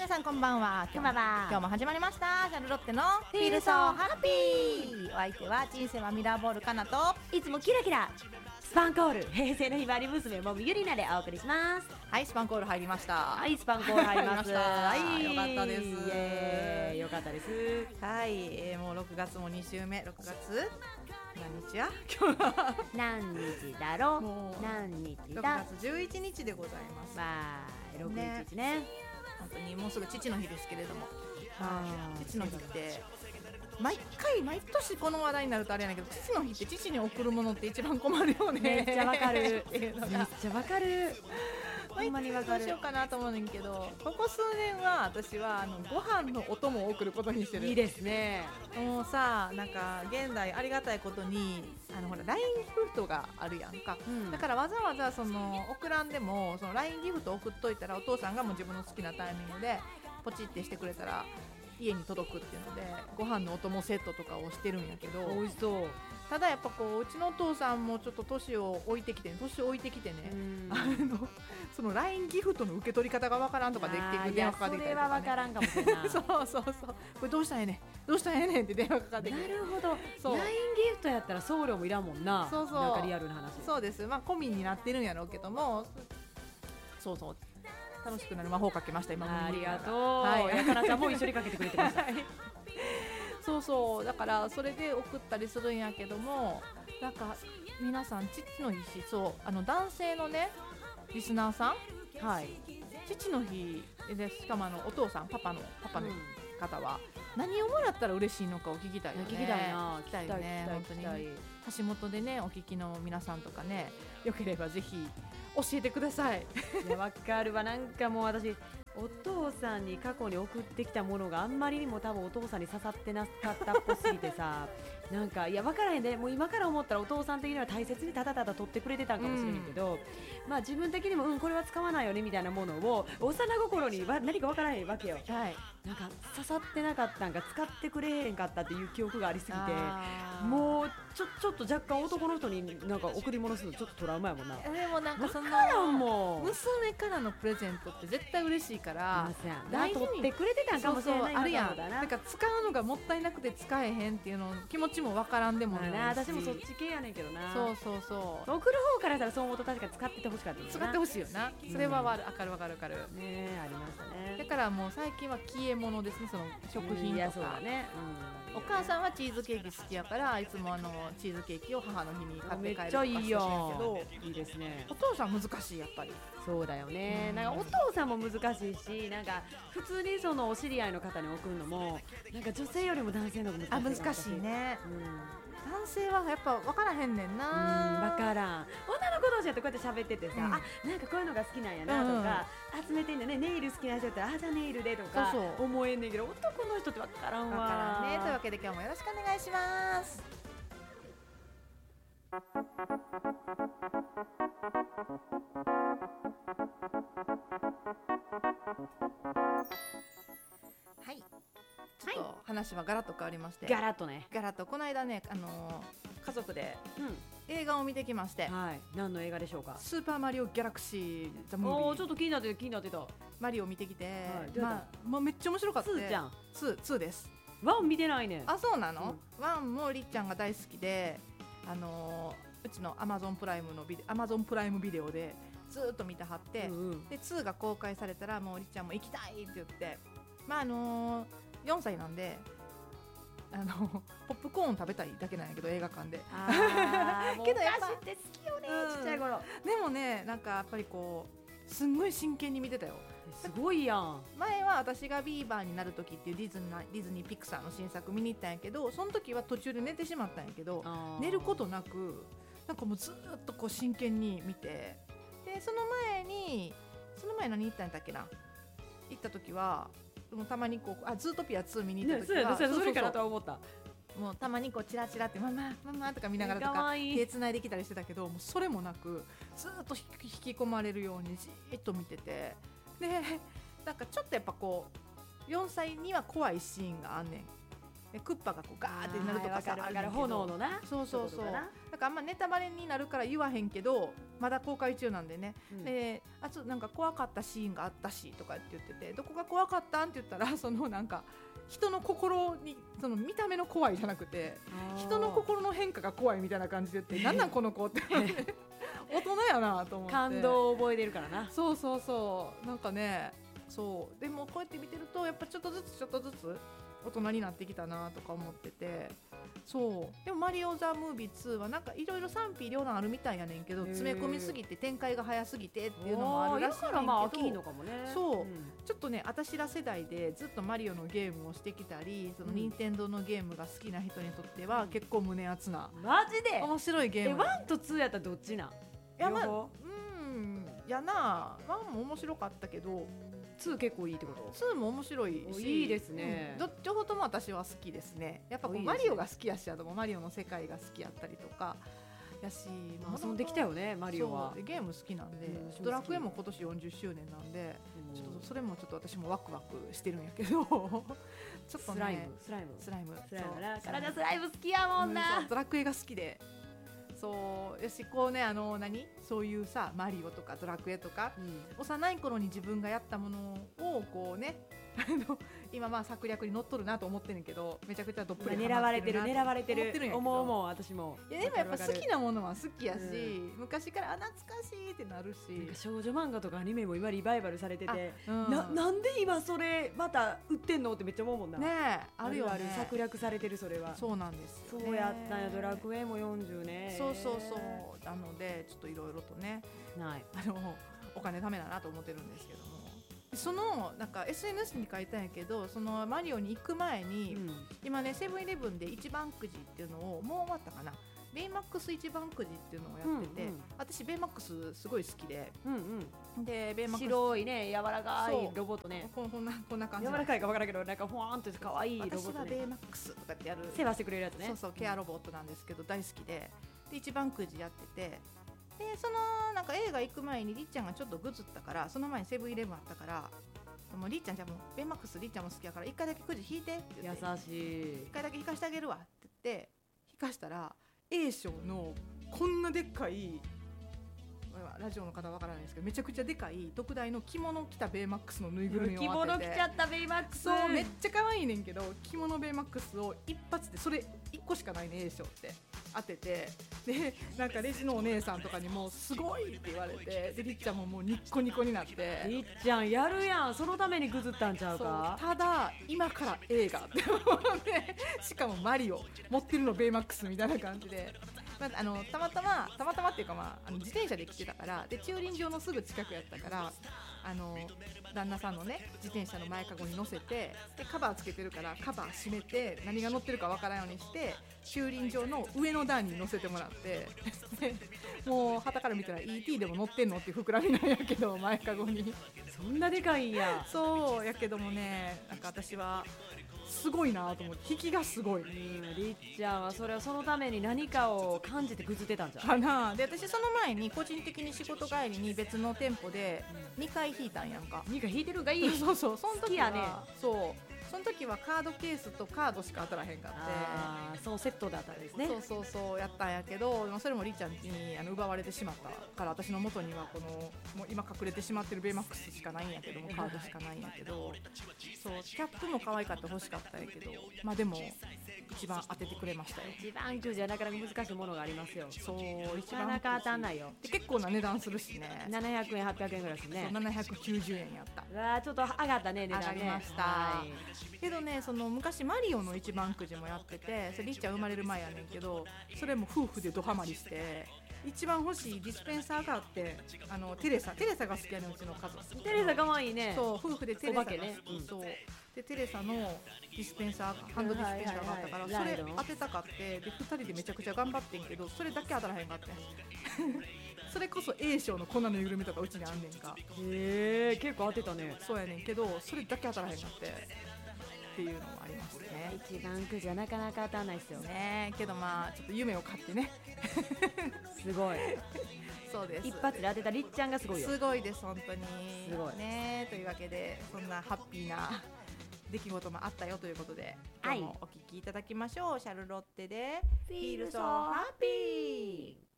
さんこんばんは。 こんばんは。 今日も始まりましたシャルロッテのフィールソーハッピー。お相手は人生はミラーボールかなと、 いつもキラキラスパンコール平成のひばり娘もみゆりなでお送りします。 はい、スパンコール入りました。 はい、スパンコール入ります。 はい、 よよかったです。 イエーイよかったです。 はい、もう6月も2週目。6月何日や今日は何日だろもうう何日 6 だ月11日でございます。 まあ611ね。 本当にもうすぐ父の日ですけれども、 あー父の日って毎年この話題になるとあれやねんけど、父の日って父に贈るものって一番困るよね。 めっちゃわかるっていうのめっがちゃわかるほんまにわかる。 どうしようかなと思うねんけど、ここ数年は私はご飯のお供を贈ることにしてる。 いいですね。 もうさ、なんか現代ありがたいことにほら LINE ギフトがあるやんか、だからわざわざ送らんでもその LINE ギフト送っといたら、お父さんがもう自分の好きなタイミングでポチってしてくれたら家に届くっていうので、ご飯のお供セットとかをしてるんやけど、 美味しそう。 ただやっぱうちのお父さんもちょっと年置いてきてね、その LINE ギフトの受け取り方がわからんとかできて電話かかってきたりとかね。 それはわからんかもしれない。 そうこれどうしたんやねんって電話かかってきて。 なるほど。 そう LINE ギフトやったら送料もいらんもんな。 そうなんかリアルな話。 そうです。まあ込みになってるんやろうけども、そう楽しくなる魔法かけました今。 ありがとう。 はい、 やかなちゃんも一緒にかけてくれてました。 そうだからそれで送ったりするんやけども、なんか皆さん父の日し、男性のねリスナーさん、はい、父の日で、しかもお父さんパパの方は何をもらったら嬉しいのかを聞きたいよね。 聞きたいな。 聞きたいよね。本当に橋本でねお聞きの皆さんとかね、よければぜひ教えてください。 いやわかるわ。なんかもう私お父さんに過去に送ってきたものがあんまりにも多分お父さんに刺さってなかったっぽすぎてさなんかいや分からへんで、もう今から思ったらお父さん的には大切にただただ取ってくれてたんかもしれへんけど、まあ自分的にもこれは使わないよねみたいなものを幼心に何か分からへんわけよ。 はい、 なんか刺さってなかったんか使ってくれへんかったっていう記憶がありすぎて、もうちょっと若干男の人になんか贈り物するのちょっとトラウマやもんな。 でもなんか娘からのプレゼントって絶対嬉しいから大事に取ってくれてたんかもしれない。 あるやん。なんか使うのがもったいなくて使えへんっていうの気持ちもわからんでもないし、 私もそっち系やねんけどな。 そう送る方からしたらそう思うと確かに使っててほしかった。 使ってほしいよな。それはわかるね。ありましたね。 だからもう最近は消え物ですね。その食品とか。 そうだね。 お母さんはチーズケーキ好きやからいつもチーズケーキを母の日に買って帰るとかめっちゃいいよ。 けどいいですね。 お父さん難しいやっぱり。 そうだよね。なんかお父さんも難しいし、なんか普通にそのお知り合いの方に送るのもなんか女性よりも男性の方が難しいね。男性はやっぱ分からへんねんな。 分からん。女の子同士だとこうやって喋っててさ、なんかこういうのが好きなんやなとか、集めてんだね。ネイル好きな人だったらじゃあネイルでとか思えんねんけど、男の人って分からんわ。 分からんね。というわけで今日もよろしくお願いします。はい、ちょっと話はガラッと変わりまして、 ガラッとこの間ね、家族で映画を見てきまして、 何の映画でしょうか。 スーパーマリオギャラクシーザムービー。 ちょっと気になってた。 マリオ見てきて、めっちゃ面白かった。2です。 1見てないね。 あ、そうなの。1もりっちゃんが大好きで、うちのアマゾンプライムビデオでずっと見てはって、で2が公開されたらもうりっちゃんも行きたいって言って、4歳なんでポップコーン食べたいだけなんやけど映画館で。 けどやっぱって好きよね、ちっちゃい頃。 でもね、なんかやっぱりすんごい真剣に見てたよ。 すごいやん。 前は私がビーバーになる時っていうディズニーピクサーの新作見に行ったんやけど、その時は途中で寝てしまったんやけど、寝ることなくなんかもうずっと真剣に見て、でその前何行ったんだっけな。行った時はもうたまにズートピア2見に行った時は、 それからとは思った。 もうたまにチラチラってママとか見ながらとか手つないできたりしてたけど、もうそれもなくずっと引き込まれるようにじーっと見てて、でなんかちょっとやっぱ4歳には怖いシーンがあんねん。でクッパがガーってなるとかさ、 炎のな。 そうだかなんかあんまネタバレになるから言わへんけどまだ公開中なんでね、あとなんか怖かったシーンがあったしとかって言ってて、どこが怖かったんって言ったらそのなんか人の心にその見た目の怖いじゃなくて人の心の変化が怖いみたいな感じで言ってなんなんこの子って大人やなと思って感動を覚えてるからな。 そうそうそうなんかねそうでもこうやって見てるとやっぱちょっとずつ大人になってきたなとか思ってて、そうでもマリオ・ザ・ムービー2はなんかいろいろ賛否両論あるみたいやねんけど、詰め込みすぎて展開が早すぎてっていうのもあるらしいねんけど、 だからまあ飽きんのかもね。 そう、ちょっとね私ら世代でずっとマリオのゲームをしてきたりその任天堂のゲームが好きな人にとっては結構胸熱なマジで面白いゲーム。 1と2やったらどっちなん？ いやまあ両方やな1も面白かったけど 2結構いいってこと？ 2も面白いしいいですね、 両方とも私は好きですね。やっぱこういいですねマリオが好きやし、あとマリオの世界が好きやったりとかやし、 遊んできたよねマリオは。 そうでゲーム好きなんで、 うんドラクエも今年40周年なんで、ちょっとそれもちょっと私もワクワクしてるんやけどちょっとスライねムそう体スライム好きやもんな、 そうドラクエが好きで、そうよしこうねそういうさマリオとかドラクエとか、幼い頃に自分がやったものをこうね今まあ策略にのっとるなと思ってるけど、めちゃくちゃどっぷり狙われてる思ってるんやけど思う私も。 いやでもやっぱ好きななものは好きやし、昔から懐かしいってなるし、 少女漫画とかアニメも今リバイバルされてて、 うんなんで今それまた売ってんのってめっちゃ思うもんな。 ねえあるよね。 策略されてるそれは。 そうなんですよね。 そうやったんや。ドラクエも40ね。 そうなのでちょっといろいろとねないお金ためだなと思ってるんですけども、そのなんか SNS に書いたんやけど、そのマリオに行く前に、今ねセブンイレブンで一番くじっていうのをもう終わったかな、ベイマックス一番くじっていうのをやってて、私ベイマックスすごい好きで、でベイマックス白いね柔らかいロボットね、 こんな感じ、 柔らかいか分からんけどなんかふわーんと可愛いロボットね。 私はベイマックスとかってやる世話してくれるやつね。 そうケアロボットなんですけど大好きで、一番くじやってて、でそのなんか映画行く前にりっちゃんがちょっとぐずったから、その前にセブンイレブンあったから、もうりっちゃんじゃもうベイマックスりっちゃんも好きやから1回だけくじ引いてって言って、 優しい。 1回だけ引かしてあげるわって言って引かしたら A 賞のこんなでっかい、ラジオの方わからないですけどめちゃくちゃでかい特大の着物着たベイマックスのぬいぐるみを着当てて、 物着ちゃったベイマックス。 そうめっちゃ可愛いねんけど、着物ベイマックスを一発でそれ1個しかないね A 賞って当てて、でなんかレジのお姉さんとかにもすごいって言われて、でりっちゃんももうニッコニコになって、 りっちゃんやるやん、そのためにぐずったんちゃうそうか。 ただ今から映画って思ってしかもマリオ持ってるのベイマックスみたいな感じで、たまたまっていうか、自転車で来てたから、で駐輪場のすぐ近くやったから、旦那さんのね自転車の前かごに乗せて、でカバーつけてるからカバー閉めて何が乗ってるかわからんようにして駐輪場の上の段に乗せてもらってでもう旗から見たら ET でも乗ってんのって膨らみなんやけど、前かごにそんなでかいんや。 そうやけどもね、なんか私はすごいなと思って、引きがすごいりっちゃんはそれはそのために何かを感じてぐずってたんじゃんかな。で私その前に個人的に仕事帰りに別の店舗で2回引いたんやんか。 2回引いてるんかいいそうその時は好きやね。 そうその時はカードケースとカードしか当たらへんかって、 そうセットだったんですね。 そうやったんやけど、でもそれもりっちゃんに奪われてしまったから、私の元にはこのもう今隠れてしまってるベイマックスしかないんやけども、カードしかないんやけど、そうキャップも可愛かった欲しかったんやけど、でも一番当ててくれましたよ。 一番くじはなかなか難しいものがありますよ。 そうなかなか当たんないよ。 で結構な値段するしね、 700円800円ぐらいですね。 790円やった。 うわちょっと上がったね、値段ね。 上がりました、けどね、その昔マリオの一番くじもやってて、それりっちゃん生まれる前やねんけど、それも夫婦でドハマりして、一番欲しいディスペンサーがあって、テレサが好きやねん、うちの家族。 テレサかわいいね。 そう夫婦でテレサがお化けね、 そうでテレサのディスペンサーハンドディスペンサーがあったから、それ当てたかって、で2人でめちゃくちゃ頑張ってんけど、それだけ当たらへんかってそれこそ A 賞のこんなぬいぐるみとかうちにあんねんか。 へえ結構当てたね。 そうやねんけど、それだけ当たらへんかってっていうのもありますね。 一番くじはなかなか当たらないですよね。けどちょっと夢を買ってねすごいそうです、 一発で当てたりっちゃんがすごいよ。 すごいです本当にすごいね。というわけでそんなハッピーな出来事もあったよということで、 はい今日もお聞きいただきましょう。シャルロッテで Feel Feel so so happy